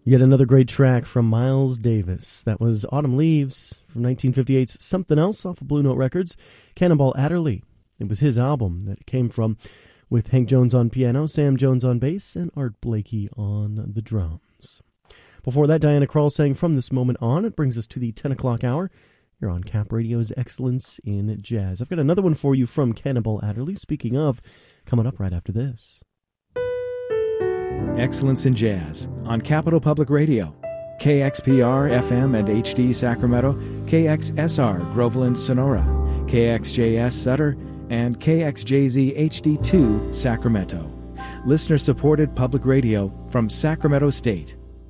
Yet another great track from Miles Davis. That was Autumn Leaves from 1958's Something Else off of Blue Note Records. Cannonball Adderley. It was his album that it came from, with Hank Jones on piano, Sam Jones on bass, and Art Blakey on the drums. Before that, Diana Krall sang From This Moment On. It brings us to the 10 o'clock hour. You're on Cap Radio's Excellence in Jazz. I've got another one for you from Cannonball Adderley. Speaking of, coming up right after this. Excellence in Jazz on Capital Public Radio. KXPR FM and HD Sacramento, KXSR Groveland Sonora, KXJS Sutter, and KXJZ HD2 Sacramento. Listener-supported public radio from Sacramento State.